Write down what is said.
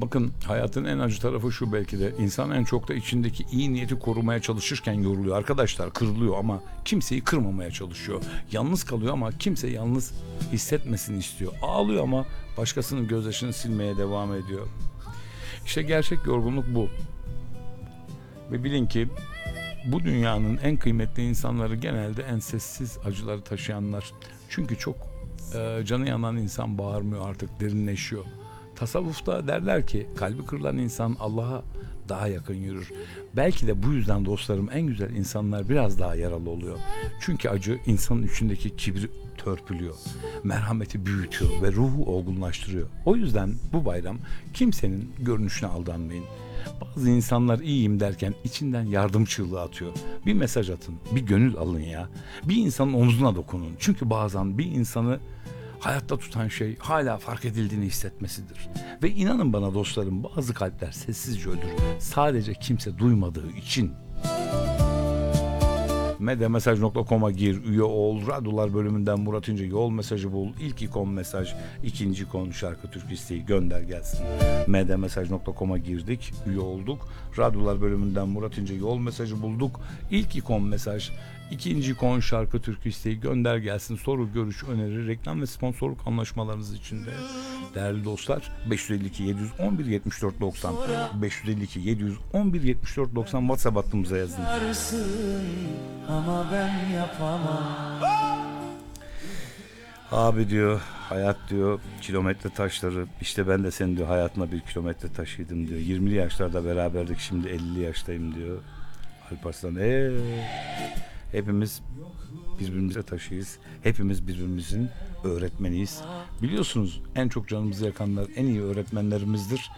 Bakın, hayatın en acı tarafı şu belki de. İnsan en çok da içindeki iyi niyeti korumaya çalışırken yoruluyor. Arkadaşlar, kırılıyor ama kimseyi kırmamaya çalışıyor. Yalnız kalıyor ama kimse yalnız hissetmesini istiyor. Ağlıyor ama başkasının gözyaşını silmeye devam ediyor. İşte gerçek yorgunluk bu. Ve bilin ki bu dünyanın en kıymetli insanları genelde en sessiz acıları taşıyanlar. Çünkü çok canı yanan insan bağırmıyor, artık derinleşiyor. Tasavvufta derler ki kalbi kırılan insan Allah'a daha yakın yürür. Belki de bu yüzden dostlarım, en güzel insanlar biraz daha yaralı oluyor. Çünkü acı insanın içindeki kibri törpülüyor. Merhameti büyütüyor ve ruhu olgunlaştırıyor. O yüzden bu bayram kimsenin görünüşüne aldanmayın. Bazı insanlar iyiyim derken içinden yardım çığlığı atıyor. Bir mesaj atın, bir gönül alın ya. Bir insanın omzuna dokunun. Çünkü bazen bir insanı hayatta tutan şey hala fark edildiğini hissetmesidir. Ve inanın bana dostlarım, bazı kalpler sessizce ölür. Sadece kimse duymadığı için. Medyamesaj.com'a gir, üye ol, radyolar bölümünden Murat İnce yol mesajı bul, ilk ikon mesaj, ikinci ikon şarkı türkü isteği gönder gelsin. Medyamesaj.com'a girdik, üye olduk, radyolar bölümünden Murat İnce yol mesajı bulduk, ilk ikon mesaj, ikinci ikon şarkı türkü isteği gönder gelsin. Soru, görüş, öneri, reklam ve sponsorluk anlaşmalarınız için de değerli dostlar 552 711 74 90 552 711 74 90 WhatsApp hattımıza yazın. Ama ben yapamam. Abi diyor, hayat diyor kilometre taşları, işte ben de senin diyor hayatına bir kilometre taşıydım diyor. 20'li yaşlarda beraberdik, şimdi 50'li yaştayım diyor Alparslan. Hepimiz birbirimize taşıyız. Hepimiz birbirimizin öğretmeniyiz. Biliyorsunuz en çok canımızı yakanlar en iyi öğretmenlerimizdir.